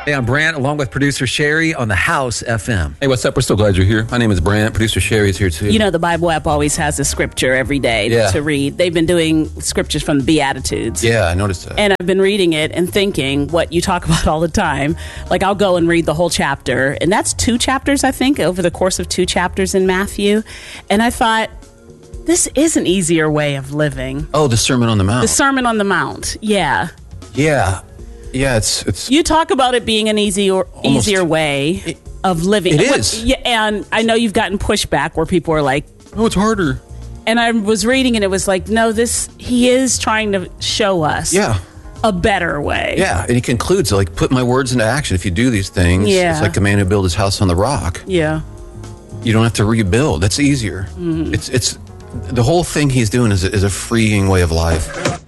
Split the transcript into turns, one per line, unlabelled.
Hey, I'm Brant, along with producer Sherry on the House FM.
Hey, what's up? We're so glad you're here. My name is Brant. Producer Sherry is here, too.
You know, the Bible app always has a scripture every day to read. They've been doing scriptures from the Beatitudes.
Yeah, I noticed that.
And I've been reading it and thinking what you talk about all the time. Like, I'll go and read the whole chapter. And that's 2 chapters, I think, over the course of 2 chapters in Matthew. And I thought, this is an easier way of living.
Oh, the Sermon on the Mount.
The Sermon on the Mount, yeah.
Yeah. Yeah, it's.
You talk about it being an easier way of living.
It is.
Yeah, and I know you've gotten pushback where people are like,
"Oh, it's harder."
And I was reading and it was like, no, he is trying to show us a better way.
Yeah, and he concludes, like, put my words into action. If you do these things, it's like the man who built his house on the rock.
Yeah.
You don't have to rebuild. That's easier. Mm-hmm. It's the whole thing he's doing is a freeing way of life.